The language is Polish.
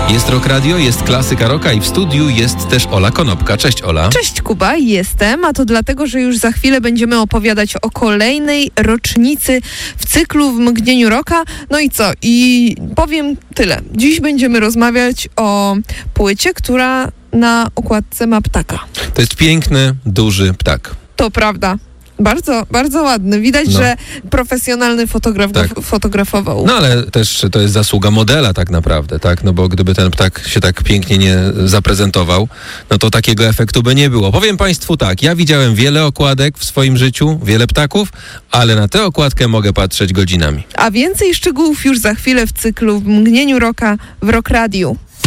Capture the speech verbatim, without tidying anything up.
Jest Rock Radio, jest klasyka rocka i w studiu jest też Ola Konopka. Cześć, Ola. Cześć, Kuba, jestem, a to dlatego, że już za chwilę będziemy opowiadać o kolejnej rocznicy w cyklu W mgnieniu rocka. No i co? I powiem tyle. Dziś będziemy rozmawiać o płycie, która na okładce ma ptaka. To jest piękny, duży ptak. To prawda. Bardzo, bardzo ładny. Widać, No. że profesjonalny fotograf Tak. go fotografował. No ale też to jest zasługa modela tak naprawdę, tak? No bo gdyby ten ptak się tak pięknie nie zaprezentował, no to takiego efektu by nie było. Powiem Państwu tak, ja widziałem wiele okładek w swoim życiu, wiele ptaków, ale na tę okładkę mogę patrzeć godzinami. A więcej szczegółów już za chwilę w cyklu W mgnieniu rocka w Rock Radiu.